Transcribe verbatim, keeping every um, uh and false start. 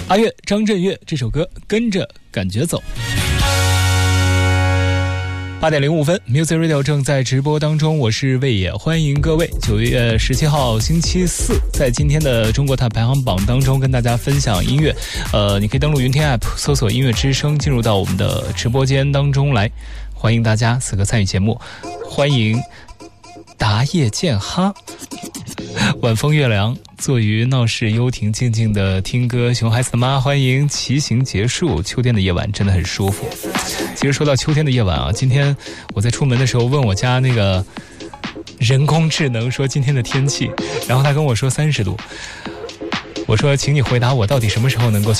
阿月张震岳这首歌跟着感觉走。八点零五分 Music Radio 正在直播当中，我是魏野，欢迎各位。九月十七号星期四，在今天的中国台排行榜当中跟大家分享音乐。呃，你可以登录云听 App 搜索音乐之声，进入到我们的直播间当中来，欢迎大家此刻参与节目。欢迎达叶剑哈，晚风月凉，坐于闹市幽亭静静的听歌。熊孩子的妈，欢迎骑行结束。秋天的夜晚真的很舒服。其实说到秋天的夜晚啊，今天我在出门的时候问我家那个人工智能说今天的天气，然后他跟我说三十度，我说请你回答我到底什么时候能够